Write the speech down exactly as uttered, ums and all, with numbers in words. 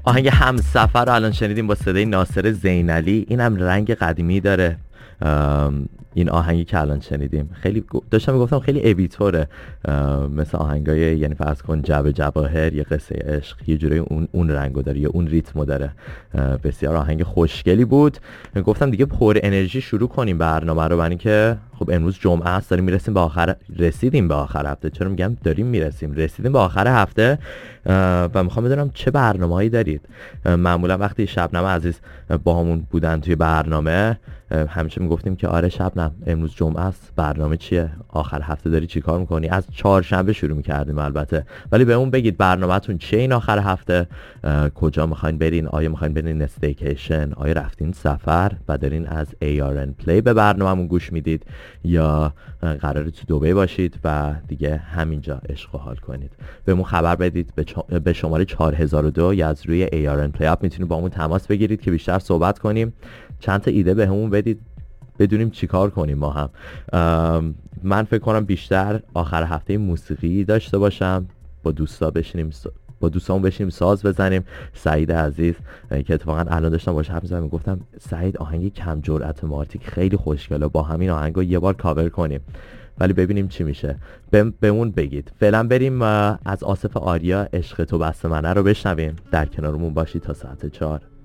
آهنگ همسفر رو الان شنیدیم با صدای ناصر زینالی. این هم رنگ قدیمی داره. این آهنگی که الان شنیدیم خیلی داشتم میگفتم خیلی ابیتوره، مثل آهنگای یعنی فرض کن جب جواهر یا قصه عشق، یه جوری اون اون رنگو داره یا اون ریتمو داره. بسیار آهنگ خوشگلی بود. گفتم دیگه پر انرژی شروع کنیم برنامه رو، برای اینکه خب امروز جمعه است، داریم میرسیم به آخر رسیدیم به آخر هفته. چرا میگم داریم میرسیم؟ رسیدیم به آخر هفته و میخوام بدونم چه برنامه‌ای دارید. معمولا وقتی شبنم عزیز با همون بودن توی برنامه همیشه میگفتیم که آره شبنم امروز جمعه است، برنامه چیه؟ آخر هفته داری چی کار میکنی؟ از چهارشنبه شروع میکردیم البته، ولی بهمون بگید برنامه‌تون چیه این آخر هفته؟ کجا میخواین برین؟ آیا میخواین برین استیکیشن؟ آیا رفتین سفر و دارین از ای آر ان پلی به برنامه‌مون گوش میدید، یا قراره تو دبی باشید و دیگه همینجا عشق و حال کنید؟ بهمون خبر بدید. به, چا... به شماره چهار هزار و دو یا از روی ای آر ان پلی اپ میتونید با همون تماس بگیرید که بیشتر صحبت کنیم. چند تا ایده بهمون بدید بدونیم چی کار کنیم ما هم. من فکر کنم بیشتر آخر هفته موسیقی داشته باشم، با دوستا بشینیم با دوستامون بشینیم ساز بزنیم. سعید عزیز که اتفاقا الان داشتم باهاش حرف می‌زدم، میگفتم سعید آهنگ کم جرأت مارتیک خیلی خوشگله، با همین آهنگو یه بار کاور کنیم، ولی ببینیم چی میشه. بهمون بگید. فعلا بریم از آصف آریا عشق تو بس منه رو بشنویم. در کنارمون باشید تا ساعت چهار.